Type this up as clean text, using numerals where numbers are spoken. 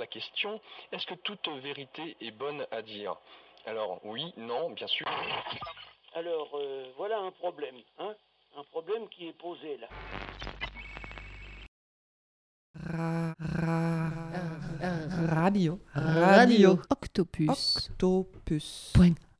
la question, est-ce que toute vérité est bonne à dire? Alors oui, non, bien sûr. Alors, voilà un problème, hein? Un problème qui est posé là. Radio. Octopus. Octopus. Point.